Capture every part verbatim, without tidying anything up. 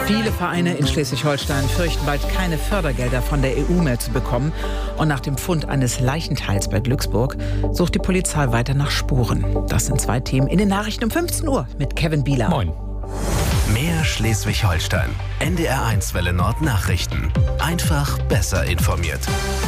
Viele Vereine in Schleswig-Holstein fürchten bald keine Fördergelder von der E U mehr zu bekommen. Und nach dem Fund eines Leichenteils bei Glücksburg sucht die Polizei weiter nach Spuren. Das sind zwei Themen in den Nachrichten um fünfzehn Uhr mit Kevin Bieler. Moin. Mehr Schleswig-Holstein. N D R eins Welle Nord Nachrichten. Einfach besser informiert.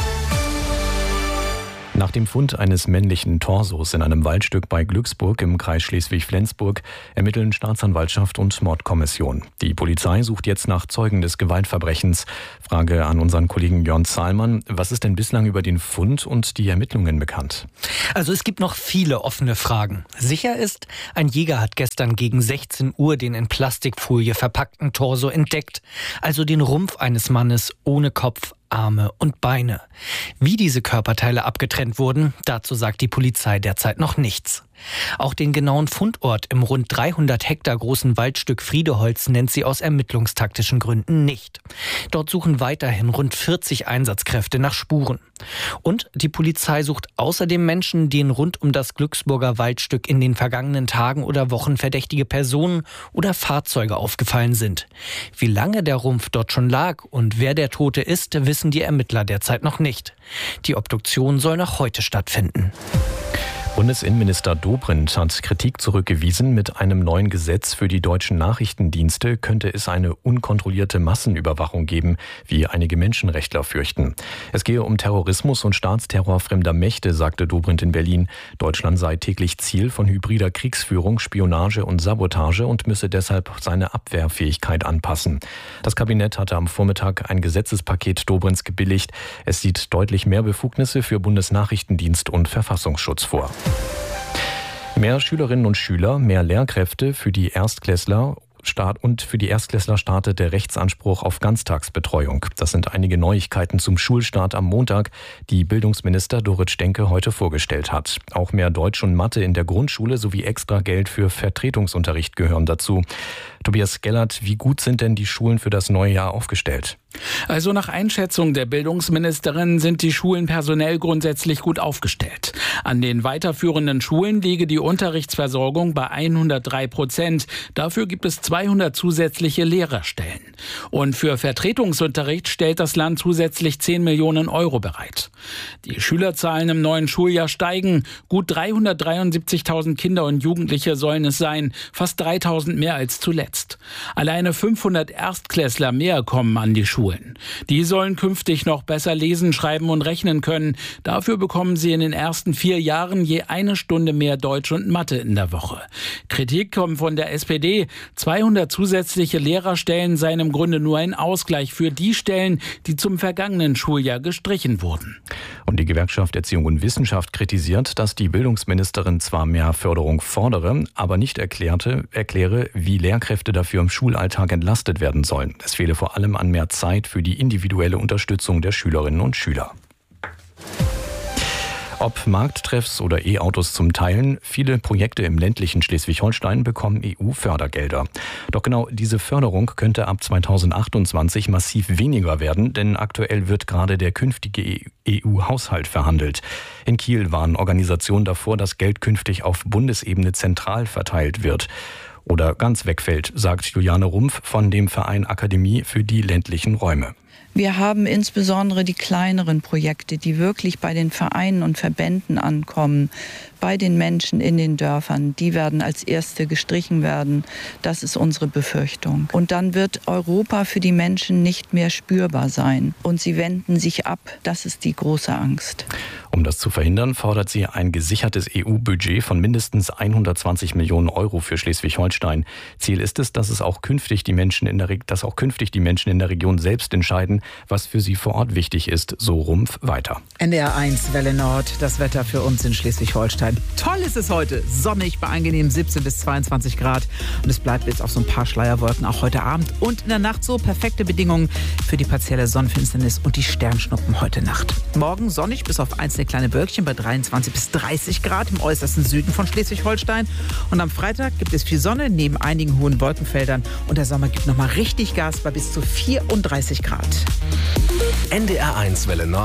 Nach dem Fund eines männlichen Torsos in einem Waldstück bei Glücksburg im Kreis Schleswig-Flensburg ermitteln Staatsanwaltschaft und Mordkommission. Die Polizei sucht jetzt nach Zeugen des Gewaltverbrechens. Frage an unseren Kollegen Jörn Zahlmann. Was ist denn bislang über den Fund und die Ermittlungen bekannt? Also es gibt noch viele offene Fragen. Sicher ist, ein Jäger hat gestern gegen sechzehn Uhr den in Plastikfolie verpackten Torso entdeckt. Also den Rumpf eines Mannes ohne Kopf, Arme und Beine. Wie diese Körperteile abgetrennt wurden, dazu sagt die Polizei derzeit noch nichts. Auch den genauen Fundort im rund dreihundert Hektar großen Waldstück Friedeholz nennt sie aus ermittlungstaktischen Gründen nicht. Dort suchen weiterhin rund vierzig Einsatzkräfte nach Spuren. Und die Polizei sucht außerdem Menschen, denen rund um das Glücksburger Waldstück in den vergangenen Tagen oder Wochen verdächtige Personen oder Fahrzeuge aufgefallen sind. Wie lange der Rumpf dort schon lag und wer der Tote ist, wissen die Ermittler derzeit noch nicht. Die Obduktion soll noch heute stattfinden. Bundesinnenminister Dobrindt hat Kritik zurückgewiesen. Mit einem neuen Gesetz für die deutschen Nachrichtendienste könnte es eine unkontrollierte Massenüberwachung geben, wie einige Menschenrechtler fürchten. Es gehe um Terrorismus und Staatsterror fremder Mächte, sagte Dobrindt in Berlin. Deutschland sei täglich Ziel von hybrider Kriegsführung, Spionage und Sabotage und müsse deshalb seine Abwehrfähigkeit anpassen. Das Kabinett hatte am Vormittag ein Gesetzespaket Dobrindts gebilligt. Es sieht deutlich mehr Befugnisse für Bundesnachrichtendienst und Verfassungsschutz vor. Mehr Schülerinnen und Schüler, mehr Lehrkräfte für die Erstklässler und für die Erstklässler startet der Rechtsanspruch auf Ganztagsbetreuung. Das sind einige Neuigkeiten zum Schulstart am Montag, die Bildungsminister Dorit Stenke heute vorgestellt hat. Auch mehr Deutsch und Mathe in der Grundschule sowie extra Geld für Vertretungsunterricht gehören dazu. Tobias Gellert, wie gut sind denn die Schulen für das neue Jahr aufgestellt? Also nach Einschätzung der Bildungsministerin sind die Schulen personell grundsätzlich gut aufgestellt. An den weiterführenden Schulen liege die Unterrichtsversorgung bei hundertdrei Prozent. Dafür gibt es zweihundert zusätzliche Lehrerstellen. Und für Vertretungsunterricht stellt das Land zusätzlich zehn Millionen Euro bereit. Die Schülerzahlen im neuen Schuljahr steigen. Gut dreihundertdreiundsiebzigtausend Kinder und Jugendliche sollen es sein, fast dreitausend mehr als zuletzt. Alleine fünfhundert Erstklässler mehr kommen an die Schulen. Die sollen künftig noch besser lesen, schreiben und rechnen können. Dafür bekommen sie in den ersten vier Jahren je eine Stunde mehr Deutsch und Mathe in der Woche. Kritik kommt von der S P D. zweihundert zusätzliche Lehrerstellen seien im Grunde nur ein Ausgleich für die Stellen, die zum vergangenen Schuljahr gestrichen wurden. Und die Gewerkschaft Erziehung und Wissenschaft kritisiert, dass die Bildungsministerin zwar mehr Förderung fordere, aber nicht erklärte, erkläre, wie Lehrkräfte dafür im Schulalltag entlastet werden sollen. Es fehle vor allem an mehr Zeit für die individuelle Unterstützung der Schülerinnen und Schüler. Ob Markttreffs oder E-Autos zum Teilen, viele Projekte im ländlichen Schleswig-Holstein bekommen E U-Fördergelder. Doch genau diese Förderung könnte ab zweitausendachtundzwanzig massiv weniger werden, denn aktuell wird gerade der künftige E U-Haushalt verhandelt. In Kiel warnen Organisationen davor, dass Geld künftig auf Bundesebene zentral verteilt wird. Oder ganz wegfällt, sagt Juliane Rumpf von dem Verein Akademie für die ländlichen Räume. Wir haben insbesondere die kleineren Projekte, die wirklich bei den Vereinen und Verbänden ankommen, bei den Menschen in den Dörfern. Die werden als erste gestrichen werden. Das ist unsere Befürchtung. Und dann wird Europa für die Menschen nicht mehr spürbar sein. Und sie wenden sich ab. Das ist die große Angst. Um das zu verhindern, fordert sie ein gesichertes E U-Budget von mindestens hundertzwanzig Millionen Euro für Schleswig-Holstein. Ziel ist es, dass es auch künftig die Menschen in der Re- dass auch künftig die Menschen in der Region selbst entscheiden, was für sie vor Ort wichtig ist, so Rumpf weiter. N D R eins Welle Nord, das Wetter für uns in Schleswig-Holstein. Toll ist es heute, sonnig bei angenehm siebzehn bis zweiundzwanzig Grad und es bleibt bis auf so ein paar Schleierwolken auch heute Abend und in der Nacht so perfekte Bedingungen für die partielle Sonnenfinsternis und die Sternschnuppen heute Nacht. Morgen sonnig bis auf einzelne kleine Wölkchen bei dreiundzwanzig bis dreißig Grad im äußersten Süden von Schleswig-Holstein und am Freitag gibt es viel Sonne neben einigen hohen Wolkenfeldern und der Sommer gibt nochmal richtig Gas bei bis zu vierunddreißig Grad. N D R eins Welle Nord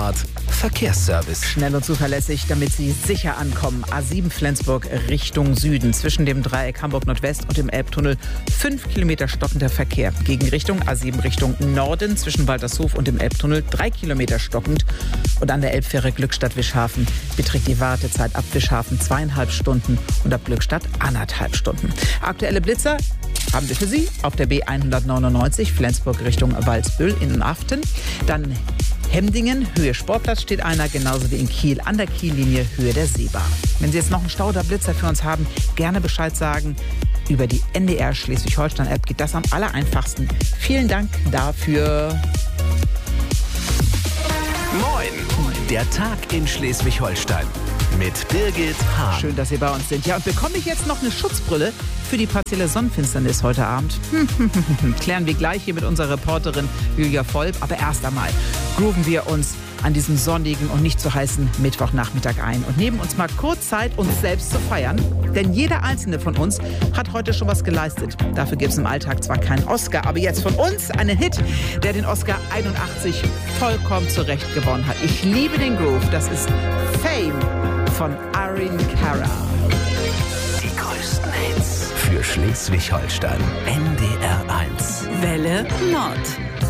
Verkehrsservice. Schnell und zuverlässig, damit Sie sicher ankommen. A sieben Flensburg Richtung Süden. Zwischen dem Dreieck Hamburg Nordwest und dem Elbtunnel fünf Kilometer stockender Verkehr. Gegenrichtung A sieben Richtung Norden zwischen Waltershof und dem Elbtunnel drei Kilometer stockend. Und an der Elbfähre Glückstadt-Wischhafen beträgt die Wartezeit ab Wischhafen zweieinhalb Stunden und ab Glückstadt anderthalb Stunden. Aktuelle Blitzer haben wir für Sie auf der B hundertneunundneunzig Flensburg Richtung Walsbüll in Aften. Dann Hemdingen, Höhe Sportplatz steht einer, genauso wie in Kiel an der Kiellinie Höhe der Seebahn. Wenn Sie jetzt noch einen Stau oder Blitzer für uns haben, gerne Bescheid sagen. Über die N D R Schleswig-Holstein-App geht das am allereinfachsten. Vielen Dank dafür. Moin, der Tag in Schleswig-Holstein mit Birgit Hahn. Schön, dass Sie bei uns sind. Ja, und bekomme ich jetzt noch eine Schutzbrille für die partielle Sonnenfinsternis heute Abend? Klären wir gleich hier mit unserer Reporterin Julia Volb. Aber erst einmal grooven wir uns an diesem sonnigen und nicht zu heißen Mittwochnachmittag ein und nehmen uns mal kurz Zeit, uns selbst zu feiern. Denn jeder einzelne von uns hat heute schon was geleistet. Dafür gibt es im Alltag zwar keinen Oscar, aber jetzt von uns einen Hit, der den Oscar einundachtzig vollkommen zurecht gewonnen hat. Ich liebe den Groove. Das ist Fame von Irene Cara. Die größten Hits für Schleswig-Holstein. N D R eins. Welle Nord.